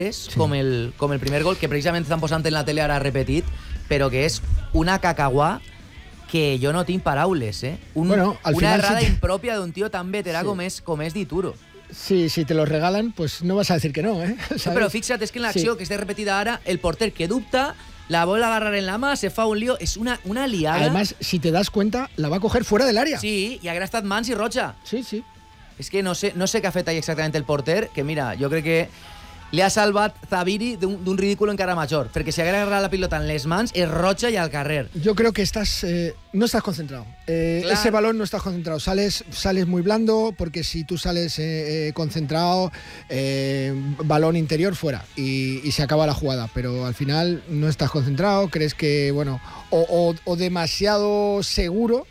sí. com el primer gol, que precisament estan posant en la tele ara repetit, però que és una cacaguà que jo no tinc paraules, ¿eh? Una errada impropia de un tío tan veterà com és Dituro. Sí, si te lo regalan, pues no vas a decir que no, ¿eh? ¿Sabes? Pero fíjate, es que en la acción que esté repetida ahora, el porter que dubta, la vuelve a agarrar en la mà, se fa un lío, es una liada. Además, si te das cuenta, la va a coger fuera del área. Sí, y habrá estat mans y roja. Sí, sí. Es que no sé qué ha fet ahí exactamente el porter, que mira, yo creo que li ha salvat Zaviri d'un ridículo encara major, perquè si haguera agarrat la pilota en les mans és roja i al carrer. Yo creo que no estás concentrado. Ese balón no estás concentrado. Sales muy blando, porque si tú sales concentrado, balón interior fuera y se acaba la jugada. Pero al final no estás concentrado, crees que, bueno, o demasiado seguro.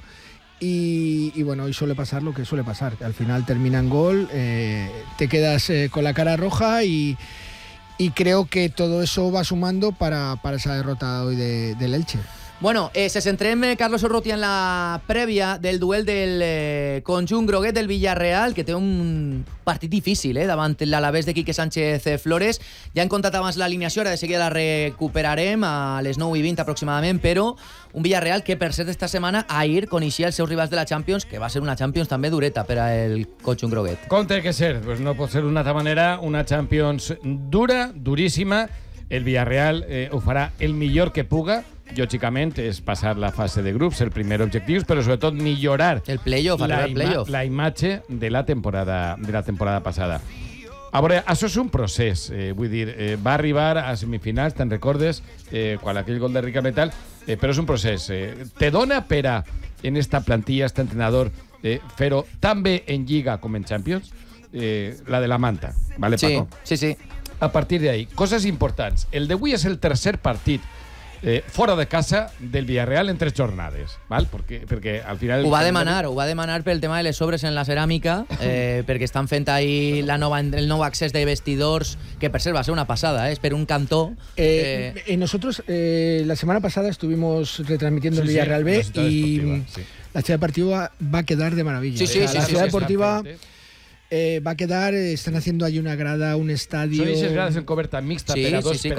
Y bueno, y suele pasar lo que suele pasar, que al final termina en gol, te quedas con la cara roja y creo que todo eso va sumando para esa derrota hoy del Elche. Bueno, se centrem, Carlos Urrutia, en la prèvia del duel del conjunt groguet del Villarreal, que té un partit difícil davant l'Alavés de Quique Sánchez Flores. Ja hem contat abans l'alineació, ara de seguida la recuperarem a les 9:20 aproximadament, però un Villarreal que, per cert, esta setmana ahir coneixia els seus rivals de la Champions, que va ser una Champions també dureta per al conjunt groguet. Com té que ser? Pues no pot ser d'una altra manera, una Champions dura, duríssima. El Villarreal ho farà el millor que puga. Lògicament és passar la fase de grups, el primer objectiu, però sobretot millorar el playoff, la imatge de la temporada passada. A veure, això és un procés, vull dir, va arribar a semifinals, te'n recordes, quan aquell gol de Rica Metal, però és un procés. Te dona per a, en esta plantilla, este entrenador, fer-ho tan bé en Lliga com en Champions, la de la manta, ¿vale, Paco? Sí. A partir de ahí, coses importants. El d'avui és el tercer partit fora de casa del Villarreal en 3 jornades, ¿vale? Perquè al final... Ho va demanar pel tema de les obres en la ceràmica, perquè estan fent ahí el nou accés de vestidors, que per cert va ser una passada, és per un cantó. Nosotros la semana pasada estuvimos retransmitiendo el Villarreal B y la ciudad deportiva va a quedar de maravilla. La ciudad deportiva... va a quedar, están haciendo ahí una grada, un estadio... Són aquestes grades en coberta mixta per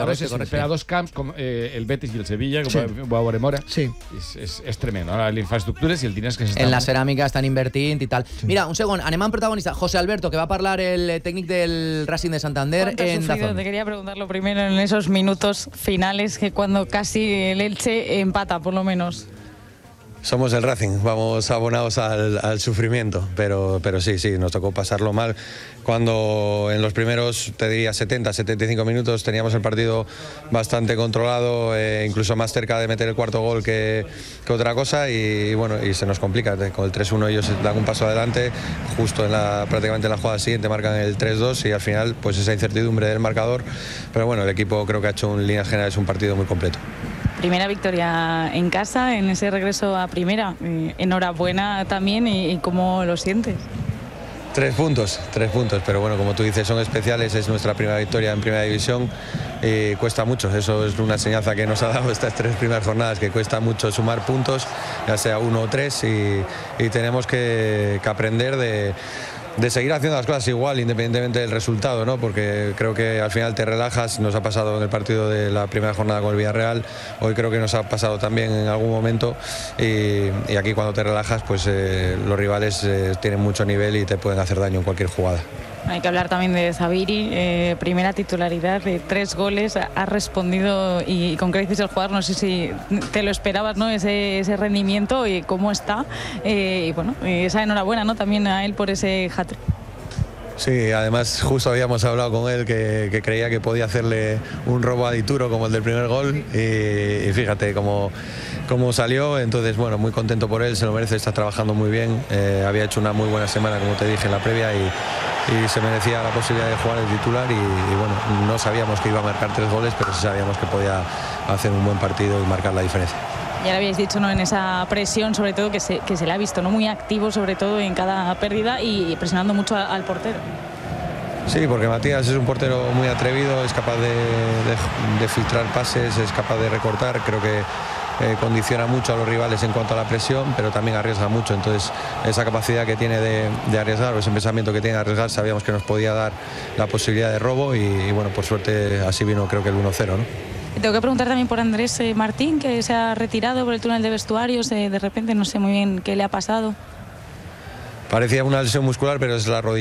a dos camps, com el Betis i el Sevilla, com ho veurem ara. Sí. És tremendo, les infraestructures i el diners que s'estan... En la ceràmica estan invertint i tal. Sí. Mira, un segon, anem amb protagonista. José Alberto, que va a parlar el técnic del Racing de Santander en Dazón. Te quería preguntar lo primero en esos minutos finales, que cuando casi el Elche empata, por lo menos. Somos el Racing, vamos abonados al sufrimiento, pero sí, nos tocó pasarlo mal. Cuando en los primeros, te diría, 70-75 minutos teníamos el partido bastante controlado, incluso más cerca de meter el cuarto gol que otra cosa, y bueno, y se nos complica. Con el 3-1 ellos dan un paso adelante, justo prácticamente en la jugada siguiente marcan el 3-2 y al final pues esa incertidumbre del marcador, pero bueno, el equipo creo que ha hecho en líneas generales un partido muy completo. Primera victoria en casa, en ese regreso a primera. Enhorabuena también, y ¿cómo lo sientes? 3 puntos, pero bueno, como tú dices, son especiales, es nuestra primera victoria en primera división y cuesta mucho. Eso es una enseñanza que nos ha dado estas 3 primeras jornadas, que cuesta mucho sumar puntos, ya sea 1 o 3, y tenemos que aprender de seguir haciendo las cosas igual, independientemente del resultado, ¿no? Porque creo que al final te relajas. Nos ha pasado en el partido de la primera jornada con el Villarreal, hoy creo que nos ha pasado también en algún momento, y aquí cuando te relajas pues los rivales tienen mucho nivel y te pueden hacer daño en cualquier jugada. Hay que hablar también de Zaviri, primera titularidad, de 3 goles, ha respondido y con creces el jugador. No sé si te lo esperabas, ¿no? Ese rendimiento y cómo está, y bueno, esa enhorabuena, ¿no? También a él por ese hat-trick. Sí, además justo habíamos hablado con él que creía que podía hacerle un robo a Dituro como el del primer gol, y fíjate cómo salió. Entonces bueno, muy contento por él, se lo merece, está trabajando muy bien, había hecho una muy buena semana, como te dije en la previa, y se merecía la posibilidad de jugar el titular, y bueno, no sabíamos que iba a marcar 3 goles, pero sí sabíamos que podía hacer un buen partido y marcar la diferencia. Ya lo habéis dicho, ¿no? En esa presión, sobre todo, que se le ha visto, ¿no? Muy activo, sobre todo en cada pérdida, y presionando mucho al portero. Sí, porque Matías es un portero muy atrevido, es capaz de filtrar pases, es capaz de recortar. Creo que condiciona mucho a los rivales en cuanto a la presión, pero también arriesga mucho. Entonces esa capacidad que tiene de arriesgar, o ese pensamiento que tiene de arriesgar, sabíamos que nos podía dar la posibilidad de robo y bueno, por suerte así vino creo que el 1-0, ¿no? Tengo que preguntar también por Andrés Martín, que se ha retirado por el túnel de vestuarios, de repente no sé muy bien qué le ha pasado. Parecía una lesión muscular, pero es la rodilla.